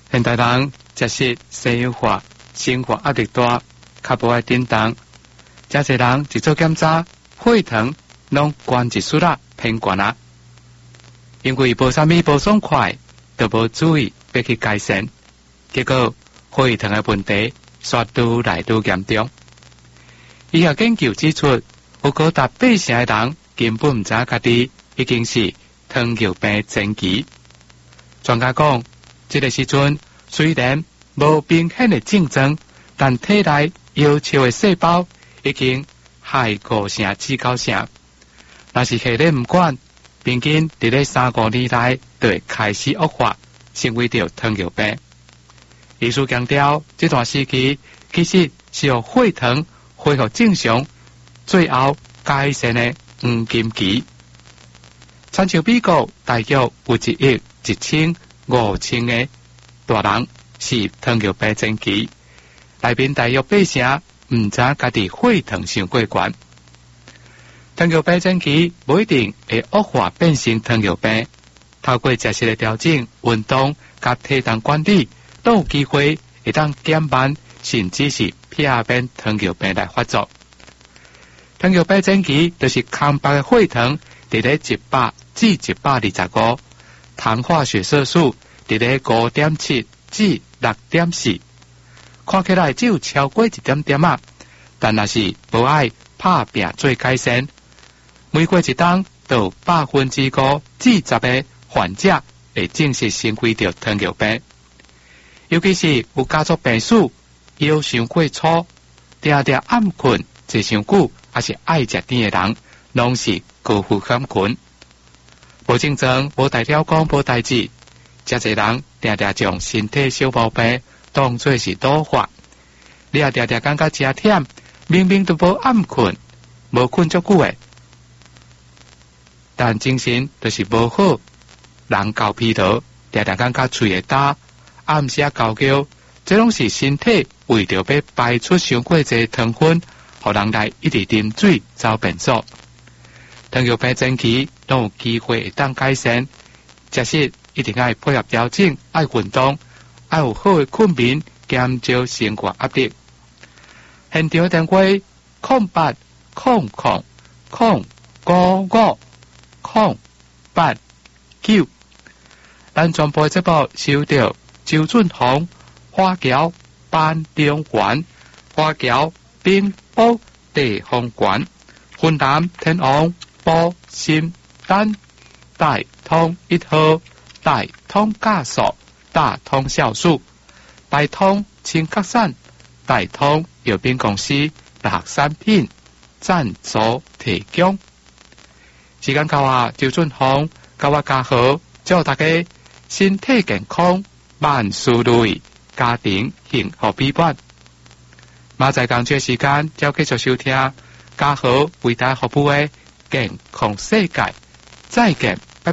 现代人食食西洋化，生活压力大，较无爱振动。真侪人一做检查，血糖拢悬一丝啦，偏悬啊。因为无啥物无爽快，都无注意要去改善，结果血糖的问题煞愈来愈严重。医学研究指出，有高达80%的人根本唔知家己已经是糖尿病前期。专家讲，这个时阵虽然无明显的症状，但体内要求的细胞已经害5成至9成。若是下咧唔管，平均伫咧3-5年内就会开始恶化，成为着糖尿病。医师强调，这段时期其实是让血糖恢复正常，最后改善的黄金期。参照美国，大约有1亿1,500,000个大人是糖尿病前期，内面大约80%唔知家己血糖上过悬。糖尿病前期不一定会恶化变成糖尿病，透过食食的调整、运动甲体重管理，都有机会会当减慢甚至是避免糖尿病来发作。糖尿病前期就是空白的血糖伫咧100至125，糖化血色素伫咧5.7至6.4，看起来只有超过一点点啊，但若是无爱拍拼做改善，每过一冬就有5%至10%的患者会正式成为着糖尿病。尤其是有家族病史、腰伤过粗、定定暗困、坐伤久，还是爱食甜的人，拢是高风险群。无症状、无大条讲无代志，真侪人定定将身体小毛病当作是多发。你也定定感觉真忝，明明都无暗困，无困足久的，但精神就是无好，人高疲劳，定定感觉喙会焦，暗时啊高叫，这拢是身体为着要排出伤过侪糖分，互人来一直啉水走便所。糖尿病前期都有机会会当改善，食食一定要配合调整，爱运动，爱有好的困眠，减少生活压力。现场电话0800555889，咱全部节目收到周俊宏、花桥班中环、花桥冰宝地方馆、云南天王保心丹、大通1号、大通加速、大通酵素、大通清角散、大通药品公司大产品赞助提供。时间到啊，周俊宏甲我家好，祝大家身体健康，万事如意，家庭幸福美满。马在工作时间，就继续收听家好为大家服务的健康世界。再见。